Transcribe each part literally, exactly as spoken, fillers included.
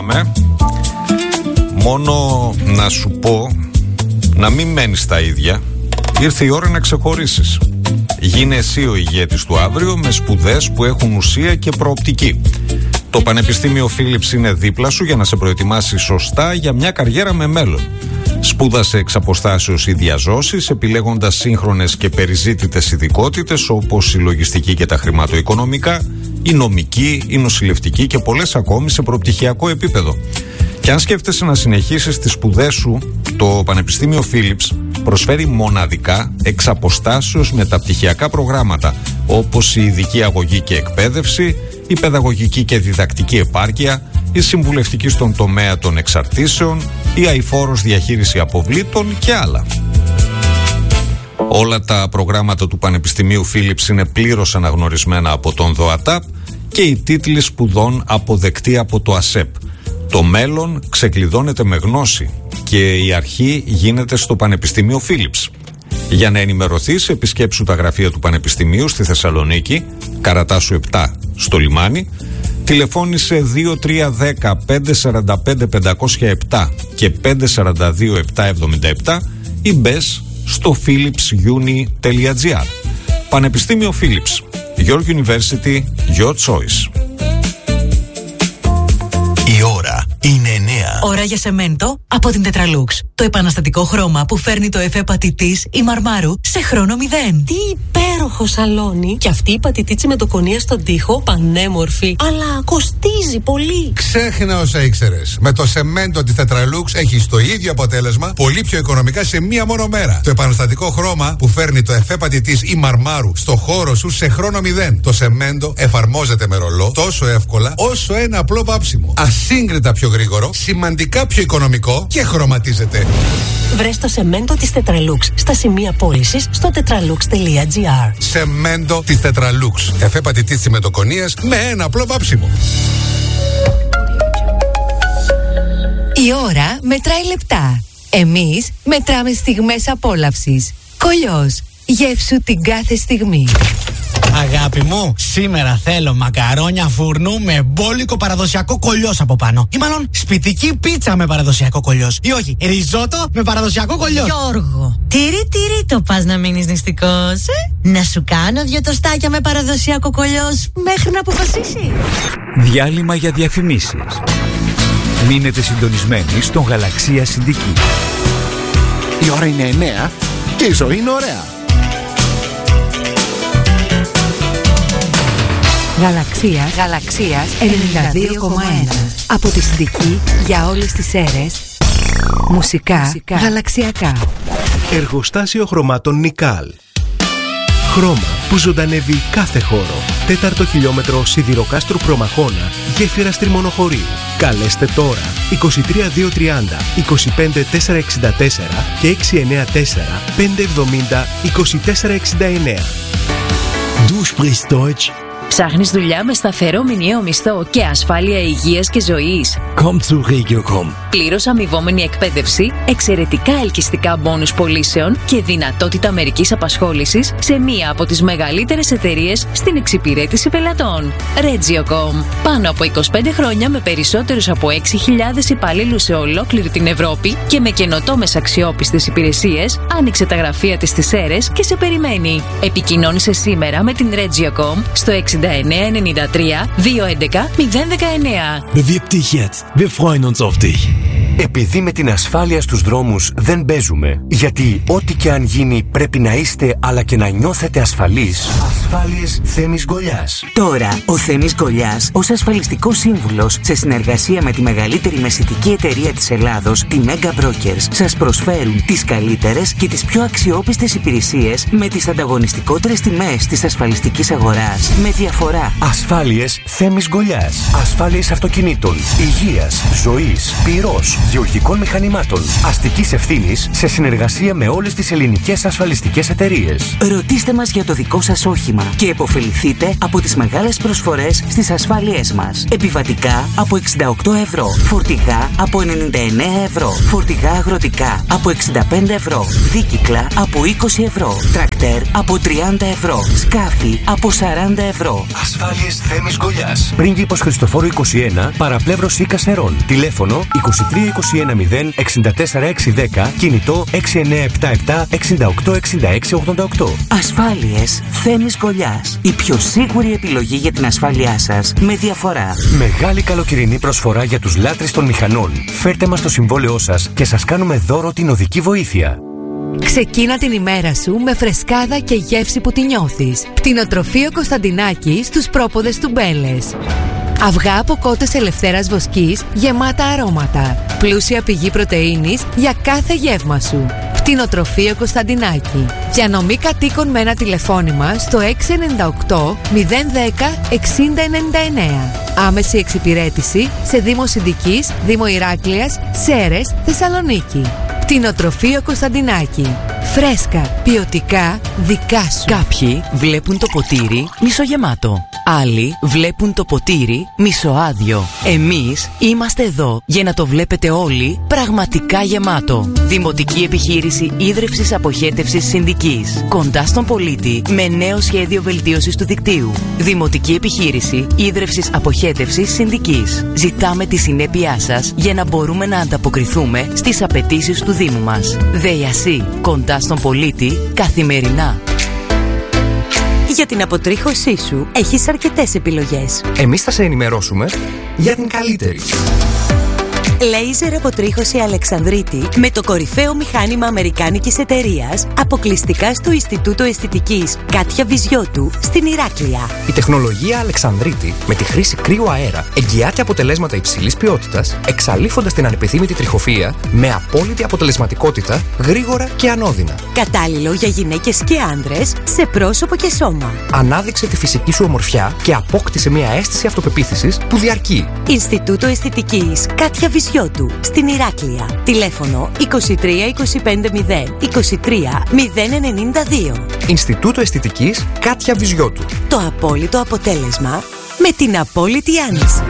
Μόνο να σου πω να μην μένεις τα ίδια. Ήρθε η ώρα να ξεχωρίσεις. Γίνε εσύ ο ηγέτης του αύριο με σπουδές που έχουν ουσία και προοπτική. Το Πανεπιστήμιο Φίλιπς είναι δίπλα σου για να σε προετοιμάσει σωστά για μια καριέρα με μέλλον. Σπούδασε εξ αποστάσεως ή διαζώσεις, επιλέγοντας σύγχρονες και περιζήτητες ειδικότητες όπως η λογιστική και τα χρηματοοικονομικά, η νομική, η νοσηλευτική και πολλές ακόμη σε προπτυχιακό επίπεδο. Και αν σκέφτεσαι να συνεχίσεις τις σπουδές σου, το Πανεπιστήμιο Φίλιπς προσφέρει μοναδικά εξ αποστάσεως μεταπτυχιακά προγράμματα όπως η ειδική αγωγή και εκπαίδευση, η παιδαγωγική και διδακτική επάρκεια, η συμβουλευτική στον τομέα των εξαρτήσεων, η αειφόρος διαχείριση αποβλήτων και άλλα. Όλα τα προγράμματα του Πανεπιστημίου Φίλιπς είναι πλήρως αναγνωρισμένα από τον ΔΟΑΤΑΠ και οι τίτλοι σπουδών αποδεκτοί από το ΑΣΕΠ. Το μέλλον ξεκλειδώνεται με γνώση και η αρχή γίνεται στο Πανεπιστήμιο Φίλιπς. Για να ενημερωθείς, επισκέψου τα γραφεία του Πανεπιστημίου στη Θεσσαλονίκη, Καρατάσου επτά στο Λιμάνι, τηλεφώνησε δύο τρία ένα μηδέν πέντε τέσσερα πέντε πέντε μηδέν επτά και πέντε τέσσερα δύο επτά επτά επτά ή μπες στο philips uni τελεία gr. Πανεπιστήμιο Φίλιπς. Your University, your choice. Η ώρα είναι εννέα. Ώρα για σεμέντο από την Τετραλούξ. Το επαναστατικό χρώμα που φέρνει το εφέ πατητής ή μαρμάρου σε χρόνο μηδέν. Τι υπέροχο σαλόνι! Και αυτή η πατητίτσι με το κονία στον τοίχο, πανέμορφη. Αλλά κοστίζει πολύ. Ξέχνα όσα ήξερες. Με το σεμέντο της Τετραλούξ έχεις το ίδιο αποτέλεσμα, πολύ πιο οικονομικά σε μία μόνο μέρα. Το επαναστατικό χρώμα που φέρνει το εφέ πατητής ή μαρμάρου στο χώρο σου σε χρόνο μηδέν. Το σεμέντο εφαρμόζεται με ρολό τόσο εύκολα όσο ένα απλό βάψιμο. Ασύγκριτα πιο γρήγορο, σημαντικά πιο οικονομικό και χρωματίζεται. Βρες το σεμέντο της Τετραλούξ στα σημεία πώλησης στο τετραλούξ τελεία gr. Σεμέντο της Τετραλούξ. Εφέ πατητής τσιμεντοκονίας με ένα απλό βάψιμο. Η ώρα μετράει λεπτά. Εμείς μετράμε στιγμές απόλαυσης. Κολλιός. Γεύσου την κάθε στιγμή. Αγάπη μου, σήμερα θέλω μακαρόνια φούρνου με μπόλικο παραδοσιακό κολλιός από πάνω. Ή μάλλον σπιτική πίτσα με παραδοσιακό κολλιός. Ή όχι, ριζότο με παραδοσιακό κολλιός. Γιώργο, τυρί τυρί το πας να μείνεις νηστικός, ε? Να σου κάνω δυο τοστάκια με παραδοσιακό κολλιός μέχρι να αποφασίσει. Διάλειμμα για διαφημίσεις. Μείνετε συντονισμένοι στον Γαλαξία Συντική. Η ώρα είναι εννέα και η ζωή είναι ωραία. Γαλαξίας, Γαλαξίας ενενήντα δύο κόμμα ένα. Από τη Συντική για όλες τις αίρες. Μουσικά, Μουσικά γαλαξιακά. Εργοστάσιο χρωμάτων Νικάλ. Χρώμα που ζωντανεύει κάθε χώρο. Τέταρτο χιλιόμετρο Σιδηροκάστρου Προμαχώνα, γέφυρα Τριμονοχωρίου. Καλέστε τώρα είκοσι τρία δύο τριάντα είκοσι πέντε τετρακόσια εξήντα τέσσερα και έξι εννέα τέσσερα πέντε εβδομήντα είκοσι τέσσερα εξήντα εννέα. Du sprichst Deutsch. Ψάχνεις δουλειά με σταθερό μηνιαίο μισθό και ασφάλεια υγείας και ζωής? Komm zu Regiocom. Πλήρως αμοιβόμενη εκπαίδευση, εξαιρετικά ελκυστικά μπόνους πωλήσεων και δυνατότητα μερικής απασχόλησης σε μία από τις μεγαλύτερες εταιρείες στην εξυπηρέτηση πελατών. Regiocom. Πάνω από είκοσι πέντε χρόνια με περισσότερους από έξι χιλιάδες υπαλλήλους σε ολόκληρη την Ευρώπη και με καινοτόμες αξιόπιστες υπηρεσίες, άνοιξε τα γραφεία της στις Σέρρες και σε περιμένει. Επικοινώνησε σήμερα με την Regiocom στο εξήντα εννέα ενενήντα τρία διακόσια έντεκα μηδέν δεκαεννέα. Bewirb dich jetzt. Wir freuen uns auf dich. Επειδή με την ασφάλεια στους δρόμους δεν παίζουμε, γιατί ό,τι και αν γίνει πρέπει να είστε αλλά και να νιώθετε ασφαλείς. Ασφάλειες Θέμης Γκολιάς. Τώρα, ο Θέμης Γκολιάς, ως ασφαλιστικός σύμβουλος, σε συνεργασία με τη μεγαλύτερη μεσητική εταιρεία της Ελλάδος, τη Mega Brokers, σας προσφέρουν τις καλύτερες και τις πιο αξιόπιστες υπηρεσίες με τις ανταγωνιστικότερες τιμές της ασφαλιστικής αγοράς. Με διαφορά. Ασφάλειες Θέμης Γκολιάς. Ασφάλειες αυτοκινήτων, υγείας, ζωής, πυρός, γεωργικών μηχανημάτων, αστικής ευθύνης σε συνεργασία με όλες τις ελληνικές ασφαλιστικές εταιρείες. Ρωτήστε μας για το δικό σας όχημα και επωφεληθείτε από τις μεγάλες προσφορές στις ασφάλειές μας. Επιβατικά από εξήντα οκτώ ευρώ, φορτηγά από ενενήντα εννέα ευρώ, φορτηγά αγροτικά από εξήντα πέντε ευρώ, δίκυκλα από είκοσι ευρώ, τρακτέρ από τριάντα ευρώ, σκάφη από σαράντα ευρώ. Ασφάλειες Θέμης Γκολιάς. Πρίγκιπος Χριστοφόρου είκοσι ένα, παραπλεύρωση Κασερών. Τηλέφωνο είκοσι τρία είκοσι ένα μηδέν εξήντα τέσσερα εξακόσια δέκα, κινητό έξι εννέα επτά επτά εξήντα οκτώ εξήντα έξι ογδόντα οκτώ. Ασφάλειες Θέμης Γκολιάς. Η πιο σίγουρη επιλογή για την ασφάλειά σας με διαφορά. Μεγάλη καλοκαιρινή προσφορά για τους λάτρεις των μηχανών. Φέρτε μας το συμβόλαιό σας και σας κάνουμε δώρο την οδική βοήθεια. Ξεκίνα την ημέρα σου με φρεσκάδα και γεύση που τη νιώθεις. Πτηνοτροφείο Κωνσταντινάκη στους πρόποδες του Μπέλες. Αυγά από κότες ελευθέρας βοσκής γεμάτα αρώματα. Πλούσια πηγή πρωτεΐνης για κάθε γεύμα σου. Πτηνοτροφείο Κωνσταντινάκη. Διανομή κατοίκων με ένα τηλεφώνημα στο έξι εννιά οκτώ μηδέν ένα μηδέν εξήντα ενενήντα εννέα. Άμεση εξυπηρέτηση σε Δήμο Συνδικής, Δήμο Ηράκλειας, Σέρρες, Θεσσαλονίκη. Πτηνοτροφείο Κωνσταντινάκη. Φρέσκα, ποιοτικά, δικά σου. Κάποιοι βλέπουν το ποτήρι μισογεμάτο. Άλλοι βλέπουν το ποτήρι μισοάδιο. Εμείς είμαστε εδώ για να το βλέπετε όλοι πραγματικά γεμάτο. Δημοτική επιχείρηση ίδρυυσης αποχέτευσης Συνδικής. Κοντά στον πολίτη με νέο σχέδιο βελτίωσης του δικτύου. Δημοτική επιχείρηση ίδρυυσης αποχέτευσης Συνδικής. Ζητάμε τη συνέπειά σας για να μπορούμε να ανταποκριθούμε στις απαιτήσεις του Δήμου μας. ΔΕΙΑΣΥ. Κοντά στον πολίτη καθημερινά. Για την αποτρίχωσή σου έχεις αρκετές επιλογές. Εμείς θα σε ενημερώσουμε για την καλύτερη. Λέιζερ αποτρίχωση Αλεξανδρίτη με το κορυφαίο μηχάνημα αμερικάνικης εταιρείας, αποκλειστικά στο Ινστιτούτο Αισθητικής Κάτια Βυζιώτου στην Ηράκλεια. Η τεχνολογία Αλεξανδρίτη με τη χρήση κρύου αέρα εγγυάται αποτελέσματα υψηλής ποιότητας, εξαλείφοντας την ανεπιθύμητη τριχοφυΐα με απόλυτη αποτελεσματικότητα, γρήγορα και ανώδυνα. Κατάλληλο για γυναίκες και άνδρες σε πρόσωπο και σώμα. Ανάδειξε τη φυσική σου ομορφιά και απόκτησε μια αίσθηση αυτοπεποίθησης που διαρκεί. Ινστιτούτο Αισθητικής Κάτια Βυζιώτου στην Ηράκλεια. Τηλέφωνο είκοσι τρία είκοσι πέντε μηδέν είκοσι τρία μηδέν ενενήντα δύο. Ινστιτούτο Αισθητικής Κάτια Βυζιώτου. Το απόλυτο αποτέλεσμα με την απόλυτη άνεση.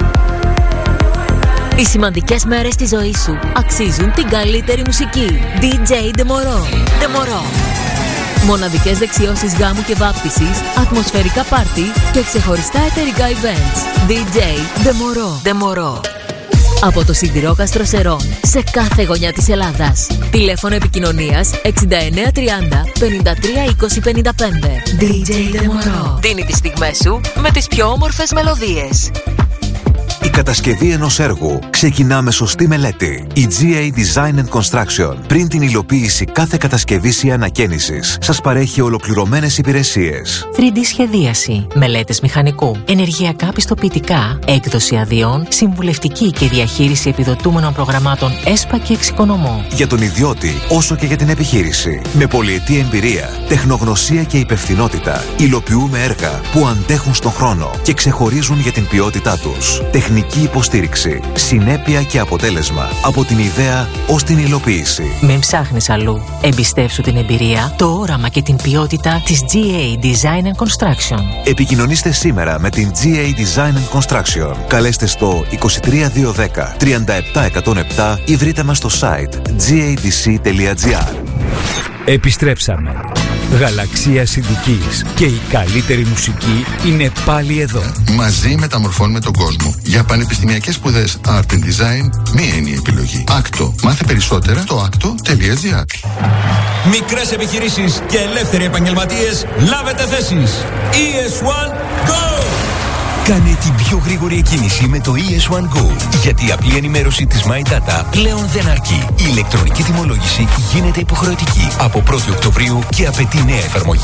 Οι σημαντικές μέρες της ζωής σου αξίζουν την καλύτερη μουσική. ντι τζέι Demoro. Demoro. Μοναδικές δεξιώσεις γάμου και βάπτισης, ατμοσφαιρικά πάρτι και ξεχωριστά εταιρικά events. ντι τζέι Demoro. Demoro. Από το Σιδηρόκαστρο Σερών, σε κάθε γωνιά της Ελλάδας. Τηλέφωνο επικοινωνίας εξήντα εννέα τριάντα πενήντα τρία είκοσι πενήντα πέντε. ντι τζέι Demoro. Δίνει τις στιγμές σου με τις πιο όμορφες μελωδίες. Η κατασκευή ενός έργου ξεκινά με σωστή μελέτη. Η τζι έι Design and Construction, πριν την υλοποίηση κάθε κατασκευής ή ανακαίνησης, σας παρέχει ολοκληρωμένες υπηρεσίες. θρι ντι σχεδίαση, μελέτες μηχανικού, ενεργειακά πιστοποιητικά, έκδοση αδειών, συμβουλευτική και διαχείριση επιδοτούμενων προγραμμάτων ΕΣΠΑ και εξοικονομώ. Για τον ιδιώτη, όσο και για την επιχείρηση. Με πολυετή εμπειρία, τεχνογνωσία και υπευθυνότητα, υλοποιούμε έργα που αντέχουν στον χρόνο και ξεχωρίζουν για την ποιότητά τους. Τεχνική υποστήριξη, συνέπεια και αποτέλεσμα από την ιδέα ως την υλοποίηση. Μην ψάχνεις αλλού. Εμπιστεύσου την εμπειρία, το όραμα και την ποιότητα της τζι έι Design and Construction. Επικοινωνήστε σήμερα με την τζι έι Design and Construction. Καλέστε στο είκοσι τρία διακόσια δέκα τριάντα επτά εκατόν επτά ή βρείτε μας στο site τζι έι ντι σι τελεία τζι άρ. Επιστρέψαμε. Γαλαξία Συνδικής και η καλύτερη μουσική είναι πάλι εδώ. Μαζί μεταμορφώνουμε τον κόσμο. Για πανεπιστημιακές σπουδές Art and Design, μία είναι η επιλογή. Άκτο. Μάθε περισσότερα στο άκτο τελεία τζι άρ. Μικρές επιχειρήσεις και ελεύθεροι επαγγελματίες, λάβετε θέσεις. ι ες ένα Go! Κάνε την πιο γρήγορη εκκίνηση με το ι ες ένα Go. Γιατί η απλή ενημέρωση της My Data πλέον δεν αρκεί. Η ηλεκτρονική τιμολόγηση γίνεται υποχρεωτική από πρώτη Οκτωβρίου και απαιτεί νέα εφαρμογή.